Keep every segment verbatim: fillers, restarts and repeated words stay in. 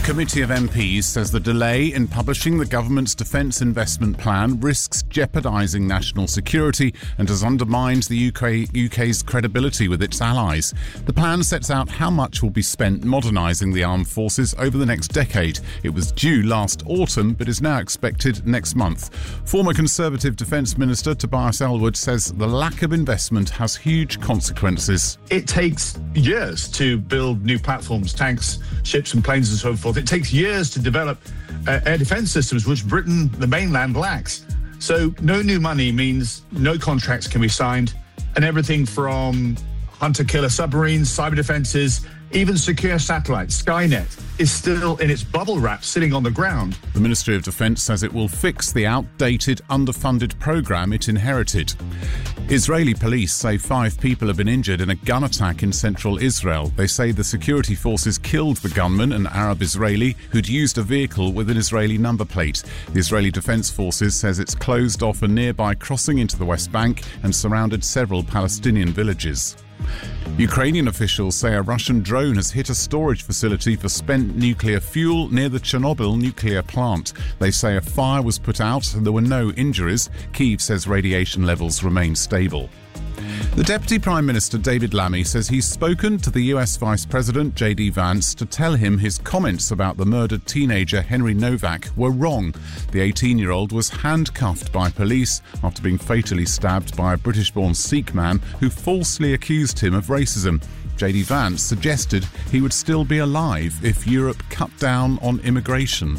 committee of M Ps says the delay in publishing the government's defence investment plan risks jeopardising national security and has undermined the U K, U K's credibility with its allies. The plan sets out how much will be spent modernising the armed forces over the next decade. It was due last autumn, but is now expected next month. Former Conservative Defence Minister Tobias Ellwood says the lack of investment has huge consequences. It takes years to build new platforms, tanks, ships and planes and so forth. It takes years to develop uh, air defence systems, which Britain, the mainland, lacks. So no new money means no contracts can be signed, and everything from hunter-killer submarines, cyber defences, even secure satellites, Skynet, is still in its bubble wrap sitting on the ground. The Ministry of Defence says it will fix the outdated, underfunded programme it inherited. Israeli police say five people have been injured in a gun attack in central Israel. They say the security forces killed the gunman, an Arab Israeli, who'd used a vehicle with an Israeli number plate. The Israeli Defence Forces says it's closed off a nearby crossing into the West Bank and surrounded several Palestinian villages. Ukrainian officials say a Russian drone has hit a storage facility for spent nuclear fuel near the Chernobyl nuclear plant. They say a fire was put out and there were no injuries. Kyiv says radiation levels remain stable. The Deputy Prime Minister David Lammy says he's spoken to the U S Vice President J D Vance to tell him his comments about the murdered teenager Henry Novak were wrong. The eighteen-year-old was handcuffed by police after being fatally stabbed by a British-born Sikh man who falsely accused him of racism. J D Vance suggested he would still be alive if Europe cut down on immigration.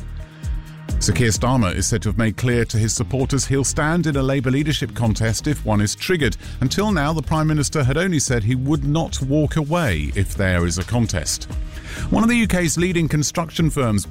Sir Keir Starmer is said to have made clear to his supporters he'll stand in a Labour leadership contest if one is triggered. Until now, the Prime Minister had only said he would not walk away if there is a contest. One of the U K's leading construction firms